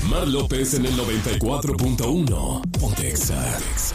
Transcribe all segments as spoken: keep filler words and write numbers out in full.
Mar López en el noventa y cuatro punto uno. Ponte Exa.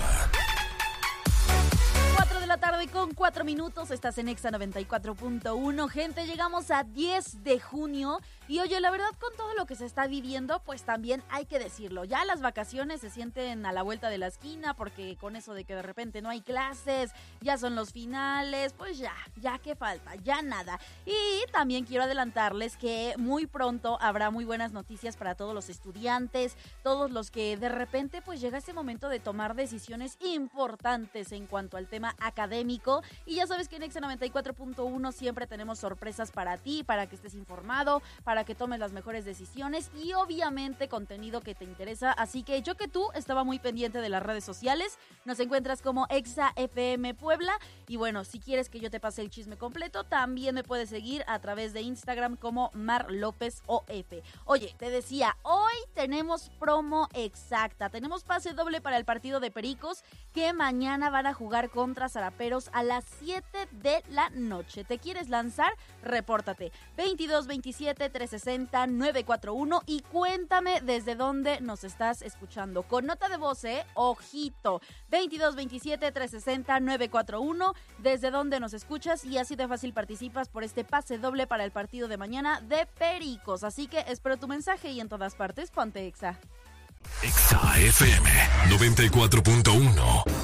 Tarde con cuatro minutos, estás en Exa noventa y cuatro punto uno. Gente, llegamos a diez de junio y oye, la verdad, con todo lo que se está viviendo, pues también hay que decirlo, ya las vacaciones se sienten a la vuelta de la esquina, porque con eso de que de repente no hay clases, ya son los finales, pues ya, ya que falta, ya nada. Y también quiero adelantarles que muy pronto habrá muy buenas noticias para todos los estudiantes, todos los que de repente pues llega ese momento de tomar decisiones importantes en cuanto al tema académico. académico. Y ya sabes que en Exa noventa y cuatro punto uno siempre tenemos sorpresas para ti, para que estés informado, para que tomes las mejores decisiones y obviamente contenido que te interesa. Así que yo que tú estaba muy pendiente de las redes sociales. Nos encuentras como Exa F M Puebla. Y bueno, si quieres que yo te pase el chisme completo, también me puedes seguir a través de Instagram como Mar López O F. Oye, te decía, hoy tenemos promo exacta. Tenemos pase doble para el partido de Pericos, que mañana van a jugar contra Zaraperos a las siete de la noche. ¿Te quieres lanzar? Repórtate. veintidós veintisiete trescientos sesenta nueve cuatro uno y cuéntame desde dónde nos estás escuchando. Con nota de voz, ¿eh? Ojito. veintidós veintisiete trescientos sesenta nueve cuatro uno, desde dónde nos escuchas y así de fácil participas por este pase doble para el partido de mañana de Pericos. Así que espero tu mensaje y en todas partes ponte Exa. Exa F M noventa y cuatro punto uno.